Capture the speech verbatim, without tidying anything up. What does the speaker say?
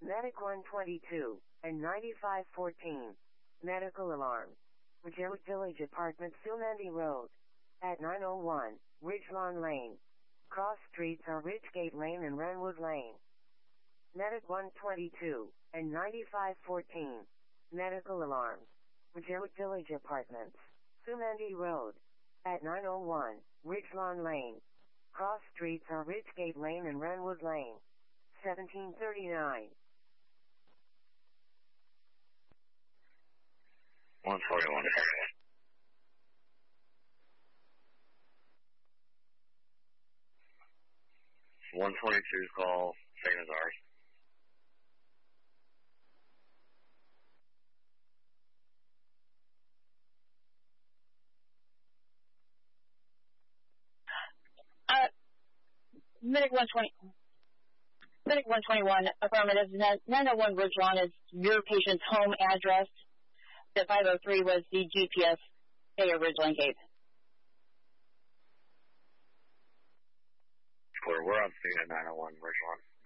Medic one twenty-two and ninety-five fourteen. Medical alarm. Ridgewood Village Apartment, Silmandy Road. At nine oh one, Ridgelawn Lane. Cross streets are Ridgegate Lane and Ranwood Lane. Medic one twenty-two and ninety-five fourteen. Medical alarm. Ridgewood Village Apartments, Silmandy Road. At nine oh one, Ridgelawn Lane. Cross streets are Ridgegate Lane and Ranwood Lane. seventeen thirty-nine. one forty-one. one twenty-two call, same as ours. Uh, Medic one twenty, Medic one twenty-one, affirmative. nine oh one Ridgelawn is your patient's home address. The five oh three was the G P S Bay of Ridgeland Cape. Clear, we're on scene at nine oh one Ridgelawn.